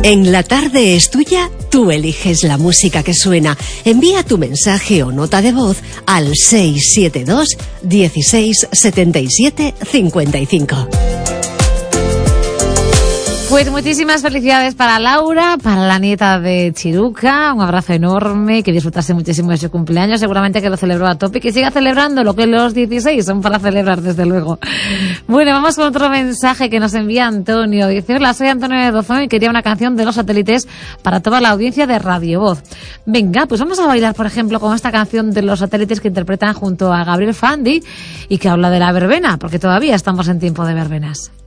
En La Tarde es Tuya, tú eliges la música que suena. Envía tu mensaje o nota de voz al 672 16 77 55. Pues muchísimas felicidades para Laura, para la nieta de Chiruca, un abrazo enorme, que disfrutase muchísimo de su cumpleaños, seguramente que lo celebró a tope y que siga celebrando, lo que los 16 son para celebrar, desde luego. Bueno, vamos con otro mensaje que nos envía Antonio. Dice: hola, soy Antonio de Dozón y quería una canción de Los Satélites para toda la audiencia de Radio Voz. Venga, pues vamos a bailar, por ejemplo, con esta canción de Los Satélites que interpretan junto a Gabriel Fandi y que habla de la verbena, porque todavía estamos en tiempo de verbenas.